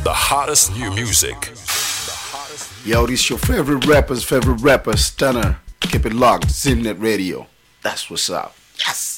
the hottest new music. Yo, this your favorite rapper, Stunner. Keep it locked, Zimnet Radio. That's what's up. Yes!